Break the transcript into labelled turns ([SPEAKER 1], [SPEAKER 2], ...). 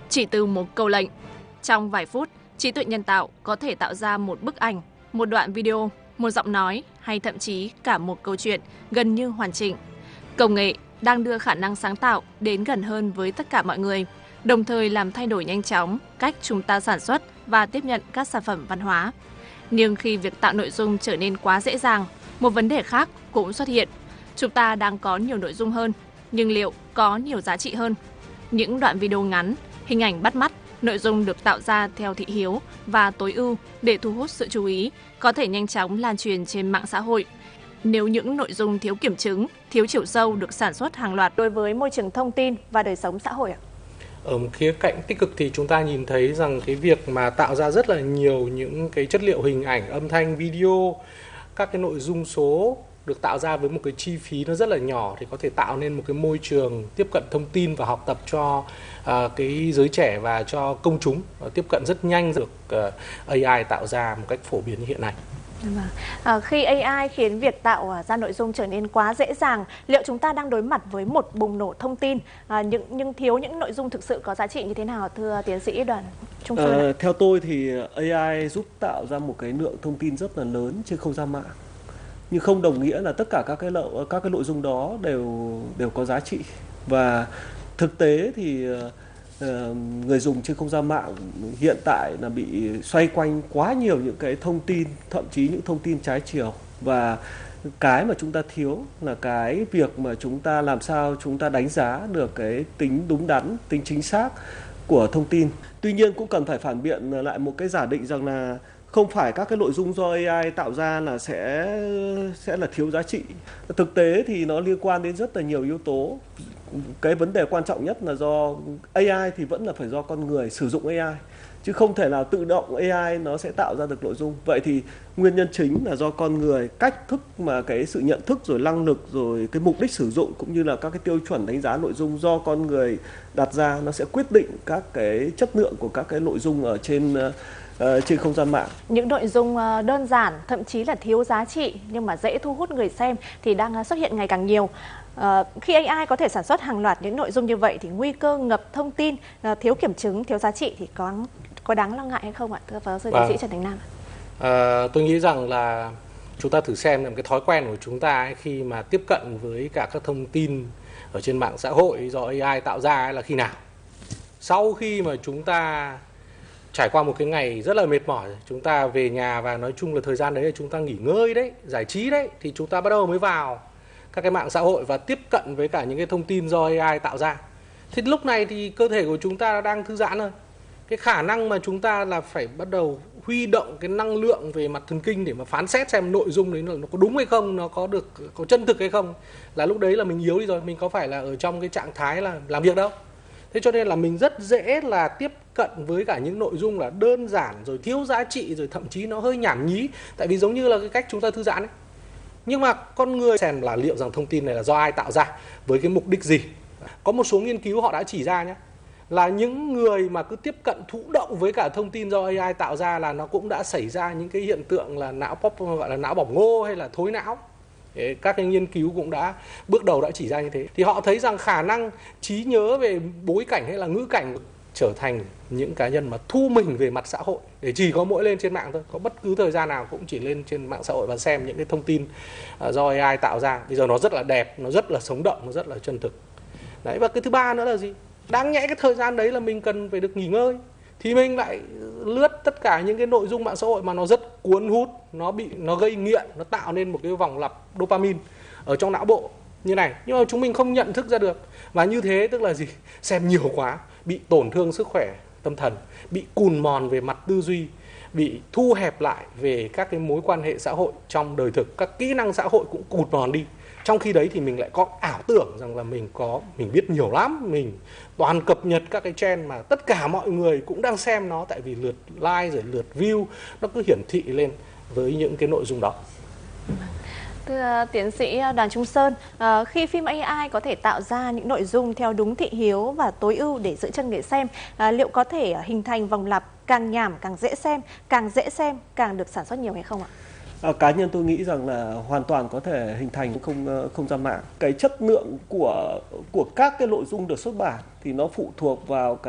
[SPEAKER 1] Chỉ từ một câu lệnh, trong vài phút, trí tuệ nhân tạo có thể tạo ra một bức ảnh, một đoạn video, một giọng nói hay thậm chí cả một câu chuyện gần như hoàn chỉnh. Công nghệ đang đưa khả năng sáng tạo đến gần hơn với tất cả mọi người, đồng thời làm thay đổi nhanh chóng cách chúng ta sản xuất và tiếp nhận các sản phẩm văn hóa. Nhưng khi việc tạo nội dung trở nên quá dễ dàng, một vấn đề khác cũng xuất hiện. Chúng ta đang có nhiều nội dung hơn, nhưng liệu có nhiều giá trị hơn? Những đoạn video ngắn, hình ảnh bắt mắt, nội dung được tạo ra theo thị hiếu và tối ưu để thu hút sự chú ý, có thể nhanh chóng lan truyền trên mạng xã hội. Nếu những nội dung thiếu kiểm chứng, thiếu chiều sâu được sản xuất hàng loạt đối với môi trường thông tin và đời sống xã hội ạ?
[SPEAKER 2] Ở một khía cạnh tích cực thì chúng ta nhìn thấy rằng cái việc mà tạo ra rất là nhiều những cái chất liệu hình ảnh, âm thanh, video, các cái nội dung số được tạo ra với một cái chi phí nó rất là nhỏ thì có thể tạo nên một cái môi trường tiếp cận thông tin và học tập cho cái giới trẻ và cho công chúng tiếp cận rất nhanh được AI tạo ra một cách phổ biến như hiện nay.
[SPEAKER 1] Khi AI khiến việc tạo ra nội dung trở nên quá dễ dàng, liệu chúng ta đang đối mặt với một bùng nổ thông tin nhưng thiếu những nội dung thực sự có giá trị như thế nào, thưa tiến sĩ Đoàn Trung Sơn?
[SPEAKER 3] Theo tôi thì AI giúp tạo ra một cái lượng thông tin rất là lớn trên không gian mạng, nhưng không đồng nghĩa là tất cả các cái nội dung đó đều có giá trị. Và thực tế thì người dùng trên không gian mạng hiện tại là bị xoay quanh quá nhiều những cái thông tin, thậm chí những thông tin trái chiều, và cái mà chúng ta thiếu là cái việc mà chúng ta làm sao chúng ta đánh giá được cái tính đúng đắn, tính chính xác của thông tin. Tuy nhiên cũng cần phải phản biện lại một cái giả định rằng là không phải các cái nội dung do AI tạo ra là sẽ là thiếu giá trị. Thực tế thì nó liên quan đến rất là nhiều yếu tố. Cái vấn đề quan trọng nhất là do AI thì vẫn là phải do con người sử dụng AI, chứ không thể nào tự động AI nó sẽ tạo ra được nội dung. Vậy thì nguyên nhân chính là do con người, cách thức mà cái sự nhận thức rồi năng lực rồi cái mục đích sử dụng cũng như là các cái tiêu chuẩn đánh giá nội dung do con người đặt ra, nó sẽ quyết định các cái chất lượng của các cái nội dung ở trên không gian mạng.
[SPEAKER 1] Những nội dung đơn giản, thậm chí là thiếu giá trị nhưng mà dễ thu hút người xem thì đang xuất hiện ngày càng nhiều. Khi AI có thể sản xuất hàng loạt những nội dung như vậy thì nguy cơ ngập thông tin, thiếu kiểm chứng, thiếu giá trị thì có đáng lo ngại hay không ạ, thưa Phó giáo sư tiến sĩ Trần Thành Nam?
[SPEAKER 2] Tôi nghĩ rằng là chúng ta thử xem là cái thói quen của chúng ta ấy, khi mà tiếp cận với cả các thông tin ở trên mạng xã hội do AI tạo ra ấy, là khi nào? Sau khi mà chúng ta trải qua một cái ngày rất là mệt mỏi, chúng ta về nhà và nói chung là thời gian đấy là chúng ta nghỉ ngơi đấy, giải trí đấy, thì chúng ta bắt đầu mới vào các cái mạng xã hội và tiếp cận với cả những cái thông tin do AI tạo ra. Thì lúc này thì cơ thể của chúng ta đang thư giãn rồi. Cái khả năng mà chúng ta là phải bắt đầu huy động cái năng lượng về mặt thần kinh để mà phán xét xem nội dung đấy nó có đúng hay không, nó có chân thực hay không, là lúc đấy là mình yếu đi rồi, mình có phải là ở trong cái trạng thái là làm việc đâu. Thế cho nên là mình rất dễ là tiếp cận với cả những nội dung là đơn giản rồi thiếu giá trị rồi thậm chí nó hơi nhảm nhí, tại vì giống như là cái cách chúng ta thư giãn ấy. Nhưng mà con người xem là liệu rằng thông tin này là do ai tạo ra, với cái mục đích gì. Có một số nghiên cứu họ đã chỉ ra nhé, là những người mà cứ tiếp cận thụ động với cả thông tin do AI tạo ra là nó cũng đã xảy ra những cái hiện tượng là não pop, gọi là não bỏng ngô hay là thối não. Các cái nghiên cứu cũng đã bước đầu đã chỉ ra như thế. Thì họ thấy rằng khả năng trí nhớ về bối cảnh hay là ngữ cảnh trở thành những cá nhân mà thu mình về mặt xã hội, để chỉ có mỗi lên trên mạng thôi, có bất cứ thời gian nào cũng chỉ lên trên mạng xã hội và xem những cái thông tin do AI tạo ra. Bây giờ nó rất là đẹp, nó rất là sống động, nó rất là chân thực. Đấy, và cái thứ ba nữa là gì? Đáng nhẽ cái thời gian đấy là mình cần phải được nghỉ ngơi, thì mình lại lướt tất cả những cái nội dung mạng xã hội mà nó rất cuốn hút, nó gây nghiện, nó tạo nên một cái vòng lặp dopamine ở trong não bộ như này, nhưng mà chúng mình không nhận thức ra được. Và như thế tức là gì? Xem nhiều quá, bị tổn thương sức khỏe tâm thần, bị cùn mòn về mặt tư duy, bị thu hẹp lại về các cái mối quan hệ xã hội trong đời thực, các kỹ năng xã hội cũng cụt mòn đi. Trong khi đấy thì mình lại có ảo tưởng rằng là mình biết nhiều lắm, mình toàn cập nhật các cái trend mà tất cả mọi người cũng đang xem nó, tại vì lượt like rồi lượt view nó cứ hiển thị lên với những cái nội dung đó.
[SPEAKER 1] Thưa tiến sĩ Đoàn Trung Sơn, khi phim AI có thể tạo ra những nội dung theo đúng thị hiếu và tối ưu để giữ chân người xem, liệu có thể hình thành vòng lặp càng nhảm càng dễ xem càng được sản xuất nhiều hay không ạ?
[SPEAKER 3] Cá nhân tôi nghĩ rằng là hoàn toàn có thể hình thành không gian mạng. Cái chất lượng của các cái nội dung được xuất bản thì nó phụ thuộc vào